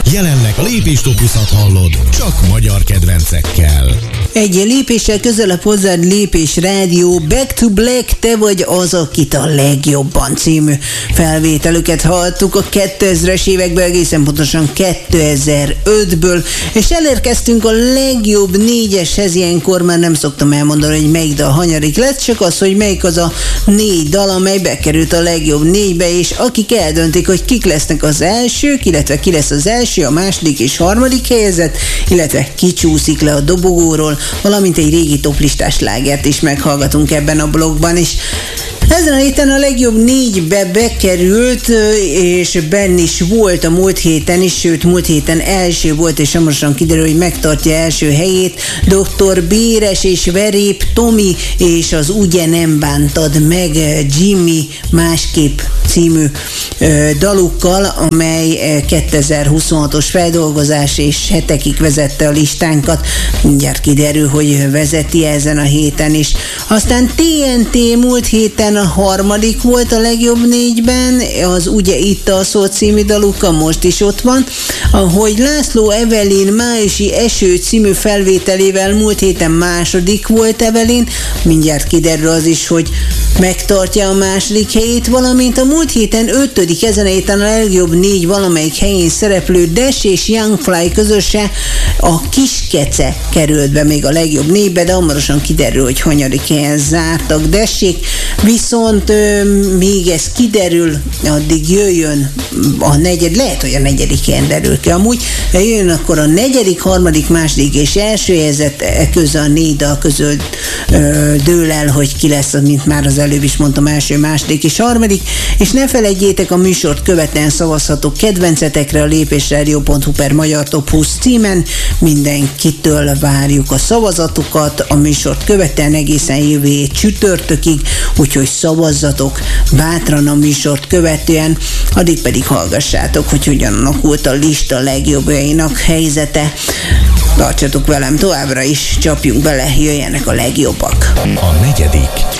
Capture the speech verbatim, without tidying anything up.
Jelenleg a lépéstopuszat hallod, csak magyar kedvencekkel. Egy lépéssel közelebb hozzád Lépés Rádió, Back to Black, te vagy az, akit a legjobban című felvételüket hallottuk a kétezres évekből, egészen pontosan kétezer-ötből, és elérkeztünk a legjobb négyeshez. Ilyenkor már nem szoktam elmondani, hogy melyik dal hanyadik lett, csak az, hogy melyik az a négy dal, amely bekerült a legjobb négybe, és akik eldöntik, hogy kik lesznek az elsők, illetve ki lesz az első, a második és harmadik helyezett, illetve kicsúszik le a dobogóról, valamint egy régi toplistás slágert is meghallgatunk ebben a blogban is. Ezen a héten a legjobb négybe bekerült, és benne is volt a múlt héten is, sőt múlt héten első volt, és hamarosan kiderül, hogy megtartja első helyét doktor Béres és Verép Tomi, és az Ugye nem bántad meg Jimmy másképp című ö, dalukkal, amely kétezer-huszonhatos feldolgozás, és hetekig vezette a listánkat. Mindjárt kiderül, hogy vezeti ezen a héten is. Aztán té en té múlt héten a harmadik volt a legjobb négyben, az Ugye itt a szó című daluka most is ott van, ahogy László Evelin májusi eső című felvételével múlt héten második volt Evelin, mindjárt kiderül az is, hogy megtartja a második helyét, valamint a múlt héten ötödik, ezen a héten a legjobb négy valamelyik helyén szereplő Dash és Youngfly közöse, a Kiskece került be még a legjobb négybe, de hamarosan kiderül, hogy hanyadik helyen zártak Dashék, viszont ö, még ez kiderül, addig jöjjön a negyed, lehet, hogy a negyedik helyen derül ki amúgy, de jöjjön akkor a negyedik, harmadik, második és első helyzet, e közül a négy dal közül ö, dől el, hogy ki lesz, mint már az előbb is mondtam, első, második és harmadik, és ne felejtjétek, a műsort követően szavazhatok kedvencetekre a lépésradio pont hu per magyar top húsz címen, mindenkitől várjuk a szavazatokat, a műsort követően egészen jövő hét csütörtökig, úgyhogy szavazzatok bátran a műsort követően, addig pedig hallgassátok, hogy hogyan alakult a lista legjobbjainak helyzete. Tartsatok velem továbbra is, csapjunk bele, jöjjenek a legjobbak. A negyedik.